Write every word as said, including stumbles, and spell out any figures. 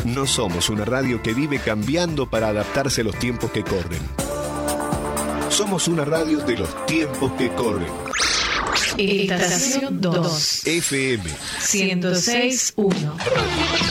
No somos una radio que vive cambiando para adaptarse a los tiempos que corren. Somos una radio de los tiempos que corren. Estación dos. F M ciento seis punto uno.